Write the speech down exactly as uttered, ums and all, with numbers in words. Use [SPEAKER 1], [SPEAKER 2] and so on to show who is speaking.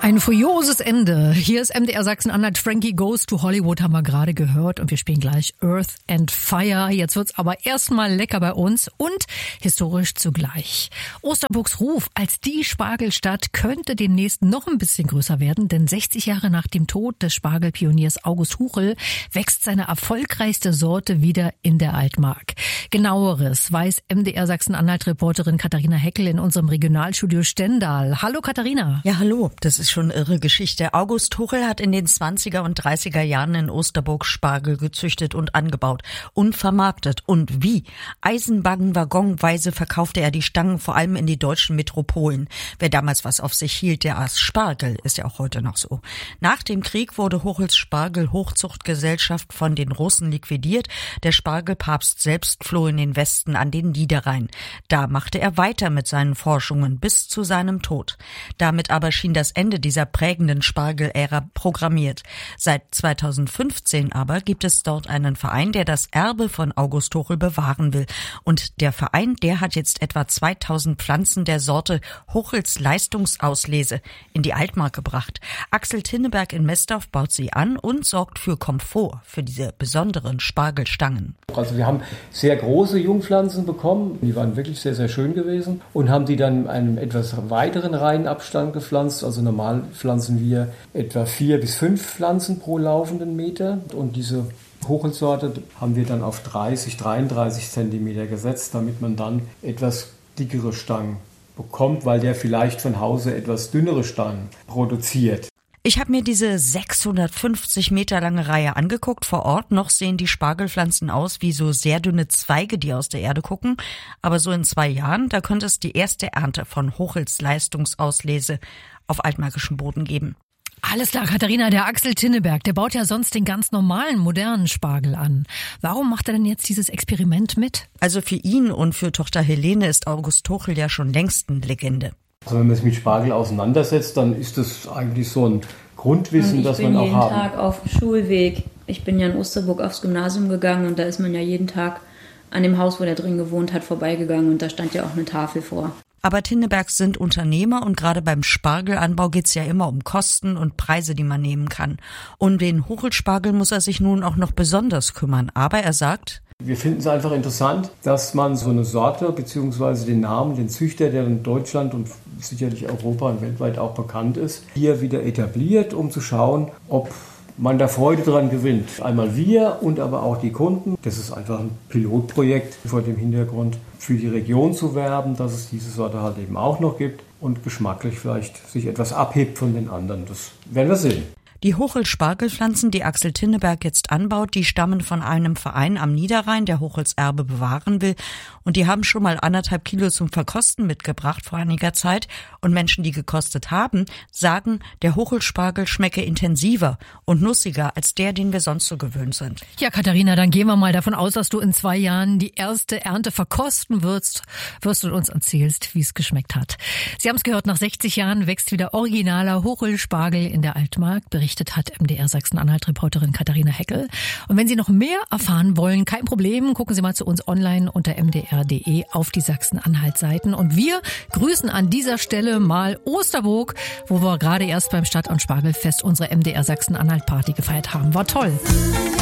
[SPEAKER 1] Ein furioses Ende. Hier ist M D R Sachsen-Anhalt. Frankie Goes to Hollywood haben wir gerade gehört und wir spielen gleich Earth and Fire. Jetzt wird's aber erstmal lecker bei uns und historisch zugleich. Osterburgs Ruf als die Spargelstadt könnte demnächst noch ein bisschen größer werden, denn sechzig Jahre nach dem Tod des Spargelpioniers August Huchel wächst seine erfolgreichste Sorte wieder in der Altmark. Genaueres weiß M D R Sachsen-Anhalt-Reporterin Katharina Heckel in unserem Regionalstudio Stendal. Hallo Katharina.
[SPEAKER 2] Ja, hallo. Das ist schon irre Geschichte. August Huchel hat in den zwanziger und dreißiger Jahren in Osterburg Spargel gezüchtet und angebaut und vermarktet. Und wie? Eisenbahn-waggonweise verkaufte er die Stangen vor allem in die deutschen Metropolen. Wer damals was auf sich hielt, der aß Spargel, ist ja auch heute noch so. Nach dem Krieg wurde Huchels Spargel-Hochzuchtgesellschaft von den Russen liquidiert. Der Spargelpapst selbst floh in den Westen an den Niederrhein. Da machte er weiter mit seinen Forschungen bis zu seinem Tod. Damit aber schien das Ende dieser prägenden Spargelära programmiert. Seit zweitausendfünfzehn aber gibt es dort einen Verein, der das Erbe von August Huchel bewahren will. Und der Verein, der hat jetzt etwa zweitausend Pflanzen der Sorte Huchels Leistungsauslese in die Altmark gebracht. Axel Tinneberg in Mestdorf baut sie an und sorgt für Komfort für diese besonderen Spargelstangen.
[SPEAKER 3] Also wir haben sehr große Jungpflanzen bekommen, die waren wirklich sehr, sehr schön gewesen und haben die dann in einem etwas weiteren Reihenabstand gepflanzt. Also normal pflanzen wir etwa vier bis fünf Pflanzen pro laufenden Meter und diese Huchelsorte haben wir dann auf dreißig, dreiunddreißig Zentimeter gesetzt, damit man dann etwas dickere Stangen bekommt, weil der vielleicht von Hause etwas dünnere Stangen produziert.
[SPEAKER 2] Ich habe mir diese sechshundertfünfzig Meter lange Reihe angeguckt. Vor Ort noch sehen die Spargelpflanzen aus wie so sehr dünne Zweige, die aus der Erde gucken. Aber so in zwei Jahren, da könnte es die erste Ernte von Huchels Leistungsauslese auf altmärkischem Boden geben.
[SPEAKER 1] Alles klar, Katharina, der Axel Tinneberg, der baut ja sonst den ganz normalen, modernen Spargel an. Warum macht er denn jetzt dieses Experiment mit?
[SPEAKER 2] Also für ihn und für Tochter Helene ist August Huchel ja schon längst eine Legende.
[SPEAKER 3] Also wenn man sich mit Spargel auseinandersetzt, dann ist das eigentlich so ein Grundwissen, das man auch haben.
[SPEAKER 4] Ich bin jeden Tag auf dem Schulweg. Ich bin ja in Osterburg aufs Gymnasium gegangen und da ist man ja jeden Tag an dem Haus, wo der drin gewohnt hat, vorbeigegangen und da stand ja auch eine Tafel vor.
[SPEAKER 2] Aber Tinnebergs sind Unternehmer und gerade beim Spargelanbau geht's ja immer um Kosten und Preise, die man nehmen kann. Um den Huchelspargel muss er sich nun auch noch besonders kümmern. Aber er sagt:
[SPEAKER 3] Wir finden es einfach interessant, dass man so eine Sorte bzw. den Namen, den Züchter, der in Deutschland und sicherlich Europa und weltweit auch bekannt ist, hier wieder etabliert, um zu schauen, ob man da Freude dran gewinnt. Einmal wir und aber auch die Kunden. Das ist einfach ein Pilotprojekt vor dem Hintergrund, für die Region zu werben, dass es diese Sorte halt eben auch noch gibt und geschmacklich vielleicht sich etwas abhebt von den anderen. Das werden wir sehen.
[SPEAKER 2] Die Huchel-Spargelpflanzen, die Axel Tinneberg jetzt anbaut, die stammen von einem Verein am Niederrhein, der Huchels Erbe bewahren will. Und die haben schon mal anderthalb Kilo zum Verkosten mitgebracht vor einiger Zeit. Und Menschen, die gekostet haben, sagen, der Huchelspargel schmecke intensiver und nussiger als der, den wir sonst so gewöhnt sind.
[SPEAKER 1] Ja, Katharina, dann gehen wir mal davon aus, dass du in zwei Jahren die erste Ernte verkosten wirst, wirst du uns erzählst, wie es geschmeckt hat. Sie haben es gehört, nach sechzig Jahren wächst wieder originaler Huchelspargel in der Altmark, berichtet hat M D R Sachsen-Anhalt-Reporterin Katharina Heckel. Und wenn Sie noch mehr erfahren wollen, kein Problem, gucken Sie mal zu uns online unter m d r punkt d e auf die Sachsen-Anhalt-Seiten. Und wir grüßen an dieser Stelle mal Osterburg, wo wir gerade erst beim Stadt- und Spargelfest unsere M D R Sachsen-Anhalt-Party gefeiert haben. War toll.